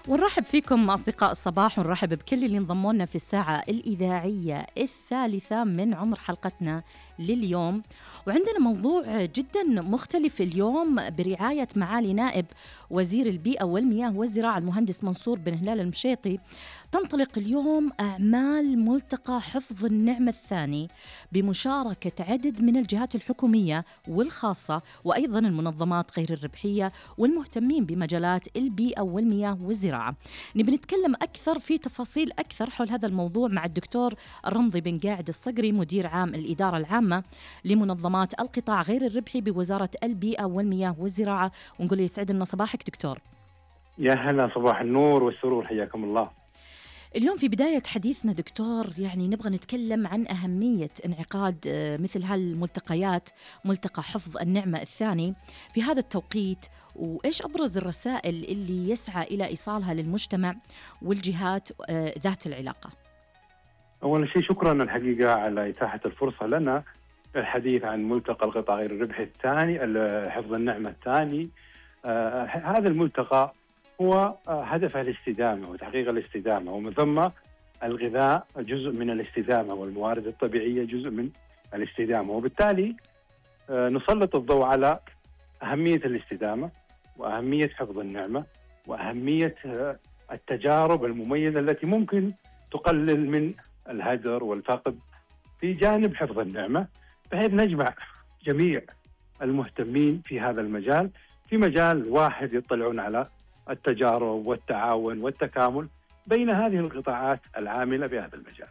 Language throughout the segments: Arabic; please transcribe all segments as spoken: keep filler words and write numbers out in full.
ونرحب فيكم أصدقاء الصباح، ونرحب بكل اللي انضموا لنا في الساعة الإذاعية الثالثة من عمر حلقتنا لليوم. وعندنا موضوع جدا مختلف اليوم برعاية معالي نائب وزير البيئة والمياه والزراعة المهندس منصور بن هلال المشيطي. تنطلق اليوم أعمال ملتقى حفظ النعمة الثاني بمشاركة عدد من الجهات الحكومية والخاصة وأيضا المنظمات غير الربحية والمهتمين بمجالات البيئة والمياه والزراعة. نبي نتكلم أكثر في تفاصيل أكثر حول هذا الموضوع مع الدكتور الرمضي بن قاعد الصقري، مدير عام الإدارة العامة لمنظمات القطاع غير الربحي بوزارة البيئة والمياه والزراعة. ونقول يسعد لنا صباحك دكتور. يا هلا، صباح النور والسرور، حياكم الله. اليوم في بداية حديثنا دكتور يعني نبغى نتكلم عن أهمية انعقاد مثل هالملتقيات، ملتقى حفظ النعمة الثاني في هذا التوقيت، وإيش أبرز الرسائل اللي يسعى إلى إيصالها للمجتمع والجهات ذات العلاقة. أول شيء شكرا الحقيقة على إتاحة الفرصة لنا الحديث عن ملتقى القطاع غير الربحي الثاني، حفظ النعمة الثاني. آه هذا الملتقى هو هدفه الاستدامة وتحقيق الاستدامة، ومن ثم الغذاء جزء من الاستدامة والموارد الطبيعية جزء من الاستدامة، وبالتالي نسلط الضوء على أهمية الاستدامة وأهمية حفظ النعمة وأهمية التجارب المميزة التي ممكن تقلل من الهدر والفقد في جانب حفظ النعمة، بحيث نجمع جميع المهتمين في هذا المجال في مجال واحد يطلعون على التجارب والتعاون والتكامل بين هذه القطاعات العاملة بهذا المجال.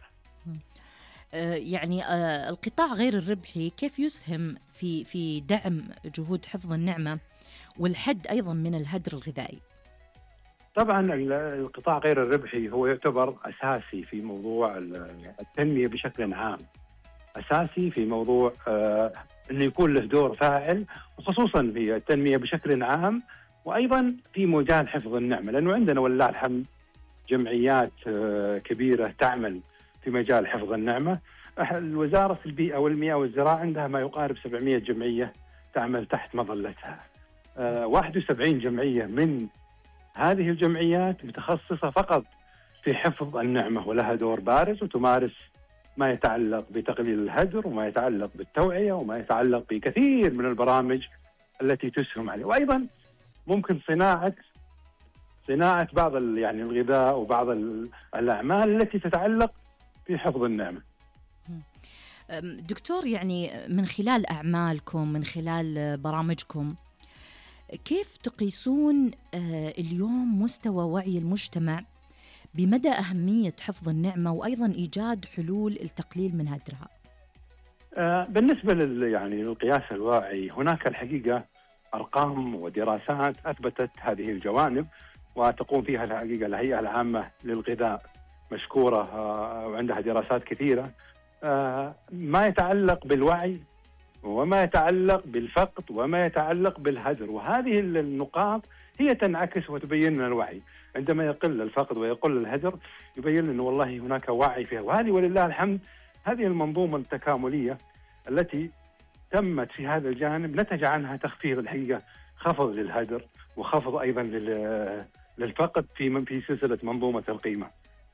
يعني القطاع غير الربحي كيف يسهم في في دعم جهود حفظ النعمة والحد أيضا من الهدر الغذائي؟ طبعا القطاع غير الربحي هو يعتبر أساسي في موضوع التنمية بشكل عام، أساسي في موضوع أنه يكون له دور فاعل، وخصوصا في التنمية بشكل عام، وأيضا في مجال حفظ النعمة، لأنه عندنا ولله الحمد جمعيات كبيرة تعمل في مجال حفظ النعمة. وزارة البيئة والمياه والزراعة عندها ما يقارب سبعمائة جمعية تعمل تحت مظلتها. واحد وسبعين جمعية من هذه الجمعيات متخصصة فقط في حفظ النعمة ولها دور بارز، وتمارس ما يتعلق بتقليل الهدر وما يتعلق بالتوعية وما يتعلق بكثير من البرامج التي تسهم عليه، وأيضا ممكن صناعة صناعة بعض يعني الغذاء وبعض الأعمال التي تتعلق في حفظ النعمة. دكتور، يعني من خلال أعمالكم، من خلال برامجكم، كيف تقيسون اليوم مستوى وعي المجتمع بمدى أهمية حفظ النعمة وأيضا إيجاد حلول التقليل من هدرها؟ بالنسبة لل يعني للقياس الواعي، هناك الحقيقة أرقام ودراسات أثبتت هذه الجوانب، وتقوم فيها الحقيقة الهيئة العامة للغذاء مشكورة وعندها دراسات كثيرة ما يتعلق بالوعي وما يتعلق بالفقد وما يتعلق بالهدر، وهذه النقاط هي تنعكس وتبين لنا الوعي. عندما يقل الفقد ويقل الهدر يبين لنا والله هناك وعي فيها، وهذه ولله الحمد هذه المنظومة التكاملية التي تمت في هذا الجانب نتج عنها تخفيض الحقيقة، خفض للهدر وخفض أيضا للفقد في في سلسلة منظومة القيمة.